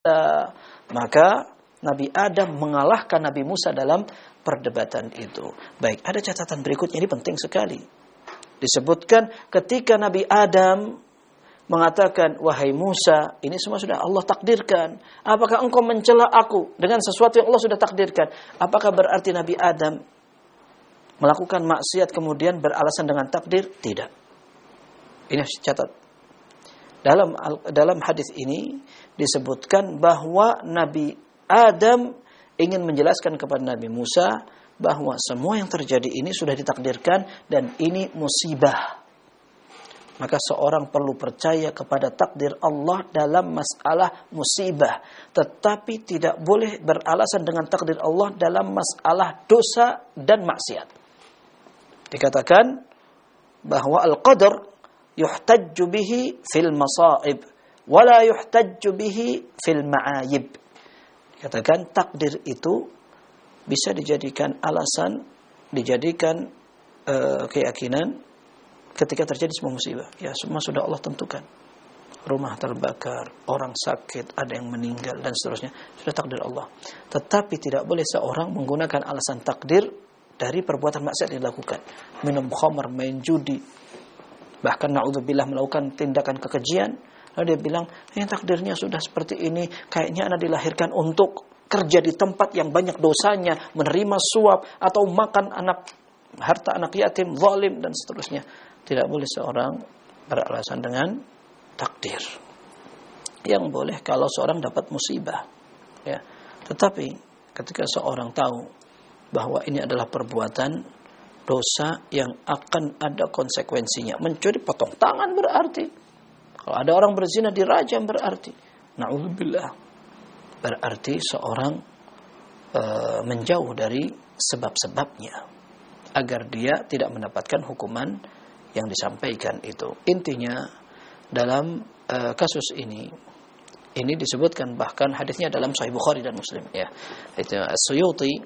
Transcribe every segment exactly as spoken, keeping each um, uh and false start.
Maka Nabi Adam mengalahkan Nabi Musa dalam perdebatan itu. Baik, ada catatan berikutnya, ini penting sekali. Disebutkan ketika Nabi Adam mengatakan, wahai Musa, ini semua sudah Allah takdirkan. Apakah engkau mencela aku dengan sesuatu yang Allah sudah takdirkan? Apakah berarti Nabi Adam melakukan maksiat kemudian beralasan dengan takdir? Tidak. Ini harus catat. Dalam dalam hadis ini disebutkan bahwa Nabi Adam ingin menjelaskan kepada Nabi Musa bahwa semua yang terjadi ini sudah ditakdirkan dan ini musibah. Maka seorang perlu percaya kepada takdir Allah dalam masalah musibah, tetapi tidak boleh beralasan dengan takdir Allah dalam masalah dosa dan maksiat. Dikatakan bahwa al-qadar yuhtajju bihi fil masaib wala yuhtajju bihi fil ma'ayib. Dikatakan takdir itu bisa dijadikan alasan, dijadikan uh, keyakinan ketika terjadi semua musibah. Ya, semua sudah Allah tentukan. Rumah terbakar, orang sakit, ada yang meninggal dan seterusnya, sudah takdir Allah. Tetapi tidak boleh seorang menggunakan alasan takdir dari perbuatan maksiat yang dilakukan. Minum khamar, main judi, bahkan na'udzubillah melakukan tindakan kekejian. Lalu dia bilang, yang takdirnya sudah seperti ini, kayaknya anak dilahirkan untuk kerja di tempat yang banyak dosanya, menerima suap atau makan anak harta anak yatim, zalim dan seterusnya. Tidak boleh seorang beralasan dengan takdir. Yang boleh kalau seorang dapat musibah, ya. Tetapi ketika seorang tahu bahwa ini adalah perbuatan dosa yang akan ada konsekuensinya, mencuri potong tangan berarti, kalau ada orang berzina dirajam berarti, na'udzubillah, berarti seorang e, menjauh dari sebab-sebabnya agar dia tidak mendapatkan hukuman yang disampaikan itu. Intinya dalam uh, kasus ini ini disebutkan bahkan hadisnya dalam Sahih Bukhari dan Muslim, ya. Itu As-Suyuti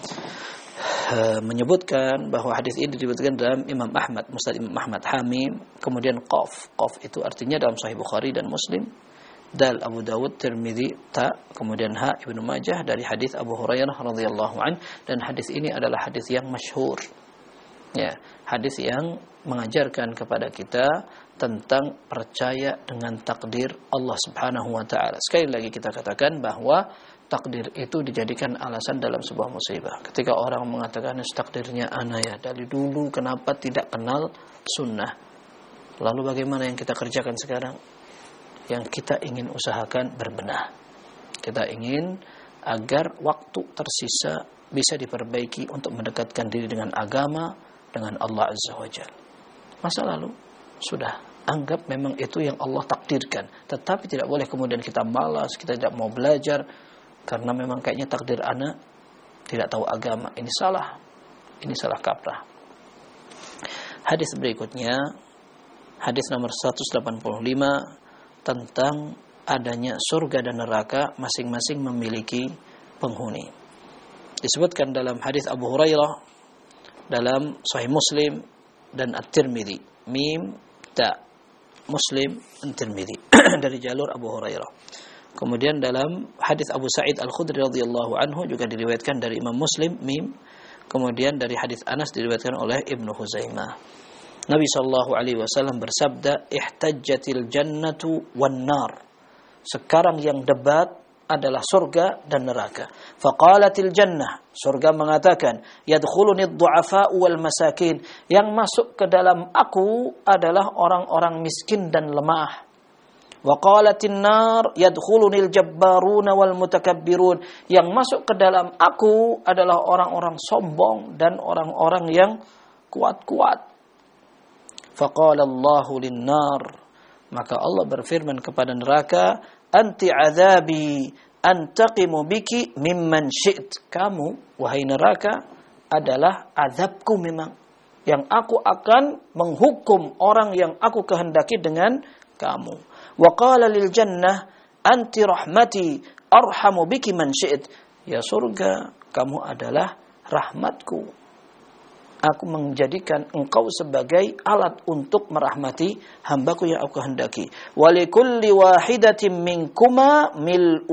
uh, menyebutkan bahwa hadis ini disebutkan dalam Imam Ahmad, Musnad Imam Ahmad, Hamim, kemudian Qaf. Qaf itu artinya dalam Sahih Bukhari dan Muslim, Dal Abu Dawud, Tirmidzi, Ta, kemudian Ha Ibnu Majah dari hadis Abu Hurairah radhiyallahu an, dan hadis ini adalah hadis yang masyhur. Ya, hadis yang mengajarkan kepada kita tentang percaya dengan takdir Allah Subhanahu wa taala. Sekali lagi kita katakan bahwa takdir itu dijadikan alasan dalam sebuah musibah. Ketika orang mengatakan takdirnya ana ya dari dulu kenapa tidak kenal sunnah. Lalu bagaimana yang kita kerjakan sekarang? Yang kita ingin usahakan berbenah. Kita ingin agar waktu tersisa bisa diperbaiki untuk mendekatkan diri dengan agama, dengan Allah Azza wa Jalla. Masa lalu sudah, anggap memang itu yang Allah takdirkan. Tetapi tidak boleh kemudian kita malas, kita tidak mau belajar karena memang kayaknya takdir anak tidak tahu agama. Ini salah. Ini salah kaprah. Hadis berikutnya, hadis nomor seratus delapan puluh lima, tentang adanya surga dan neraka masing-masing memiliki penghuni. Disebutkan dalam hadis Abu Hurairah dalam Sahih Muslim dan At-Tirmidzi, mim ta Muslim At-Tirmidzi dari jalur Abu Hurairah. Kemudian dalam hadis Abu Sa'id Al-Khudri radhiyallahu anhu juga diriwayatkan dari Imam Muslim, mim. Kemudian dari hadis Anas diriwayatkan oleh Ibnu Huzaimah. Nabi sallallahu alaihi wasallam bersabda, ihtajjatil jannatu wan nar. Sekarang yang debat adalah surga dan neraka. Faqalatil jannah, surga mengatakan, yadkhuluni ad-du'afa wal masakin, yang masuk ke dalam aku adalah orang-orang miskin dan lemah. Wa qalatin nar, yadkhulunil jabbaruna wal mutakabbirun, yang masuk ke dalam aku adalah orang-orang sombong dan orang-orang yang kuat-kuat. Faqala Allahu lin-nar, maka Allah berfirman kepada neraka, anti azabi antaqimu biki mimman syi't. Kamu, wahai neraka, adalah azabku memang, yang aku akan menghukum orang yang aku kehendaki dengan kamu. Wa qala lil jannah anti rahmati arhamu biki man syi't. Ya surga, kamu adalah rahmatku. Aku menjadikan engkau sebagai alat untuk merahmati hambaku yang aku kehendaki. Wa likulli wahidatin minkuma mil